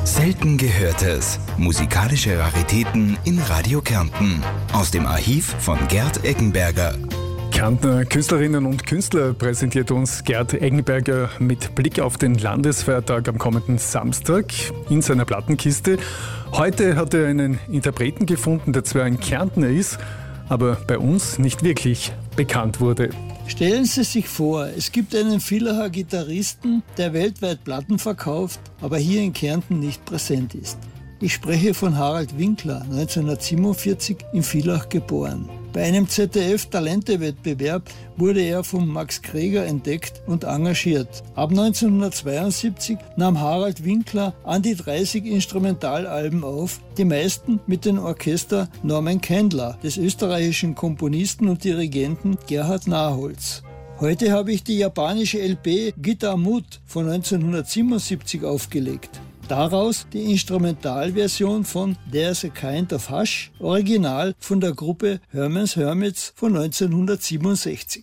Selten Gehörtes. Musikalische Raritäten in Radio Kärnten. Aus dem Archiv von Gerd Eggenberger. Kärntner Künstlerinnen und Künstler präsentiert uns Gerd Eggenberger mit Blick auf den Landesfeiertag am kommenden Samstag in seiner Plattenkiste. Heute hat er einen Interpreten gefunden, der zwar ein Kärntner ist, aber bei uns nicht wirklich bekannt wurde. Stellen Sie sich vor, es gibt einen Villacher Gitarristen, der weltweit Platten verkauft, aber hier in Kärnten nicht präsent ist. Ich spreche von Harald Winkler, 1947 in Villach geboren. Bei einem ZDF-Talente-Wettbewerb wurde er von Max Greger entdeckt und engagiert. Ab 1972 nahm Harald Winkler an die 30 Instrumentalalben auf, die meisten mit dem Orchester Norman Kendler, des österreichischen Komponisten und Dirigenten Gerhard Naholz. Heute habe ich die japanische LP Guitar Mood von 1977 aufgelegt. Daraus die Instrumentalversion von There's a Kind of Hush, original von der Gruppe Herman's Hermits von 1967.